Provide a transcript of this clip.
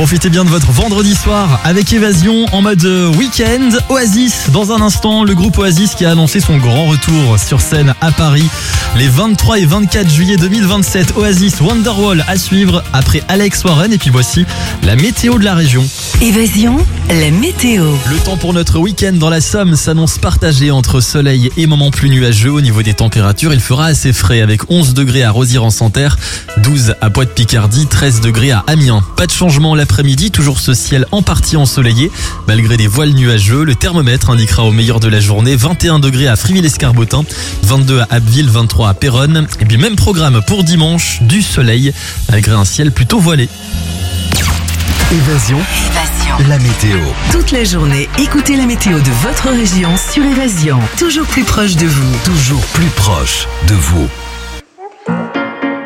Profitez bien de votre vendredi soir avec Évasion en mode week-end. Oasis, dans un instant, le groupe Oasis qui a annoncé son grand retour sur scène à Paris les 23 et 24 juillet 2027. Oasis Wonderwall à suivre après Alex Warren. Et puis voici la météo de la région. Évasion, la météo. Le temps pour notre week-end dans la Somme s'annonce partagé entre soleil et moments plus nuageux. Au niveau des températures, il fera assez frais avec 11 degrés à Rosières-en-Santerre, 12 à Poix-de-Picardie, 13 degrés à Amiens. Pas de changement l'après-midi, toujours ce ciel en partie ensoleillé. Malgré des voiles nuageux, le thermomètre indiquera au meilleur de la journée 21 degrés à Friville-Escarbotin, 22 à Abbeville, 23 à Péronne. Et puis même programme pour dimanche, du soleil malgré un ciel plutôt voilé. Évasion, la météo. Toute la journée, écoutez la météo de votre région sur Évasion. Toujours plus proche de vous. Toujours plus proche de vous.